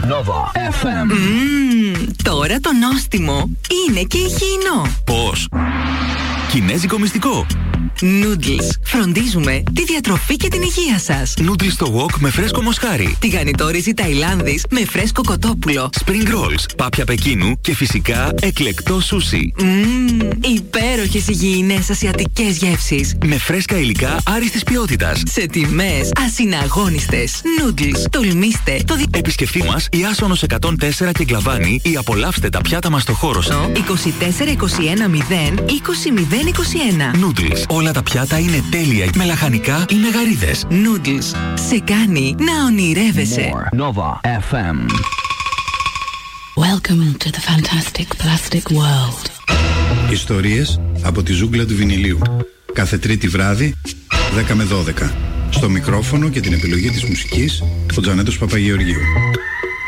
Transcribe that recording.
Nova FM. Τώρα το νόστιμο είναι και υγιεινό. Πώς? Κινέζικο μυστικό. Noodles. Φροντίζουμε τη διατροφή και την υγεία σας. Noodles στο wok με φρέσκο μοσχάρι. Τηγανιτόριζη Ταϊλάνδης με φρέσκο κοτόπουλο. Spring rolls, πάπια Πεκίνου και φυσικά εκλεκτό σούσι. Υπέροχες υγιεινές ασιατικές γεύσεις. Με φρέσκα υλικά άριστης ποιότητας. Σε τιμές ασυναγώνιστες. Noodles. Τολμήστε το Επισκεφτεί μας η Άσονος 104 και Γκλαβάνη ή απολαύστε τα πιάτα μας στο χώρο σας. 24 21 0 20 0 21. Noodles. Όλα τα πιάτα είναι τέλεια με λαχανικά ή με γαρίδες. Noodles. Σε κάνει να ονειρεύεσαι. Nova FM. Welcome to the fantastic plastic world. Ιστορίες από τη ζούγκλα του βινιλίου. Κάθε Τρίτη βράδυ, 10 με 12. Στο μικρόφωνο και την επιλογή της μουσικής, ο Τζανέτος Παπαγεωργίου.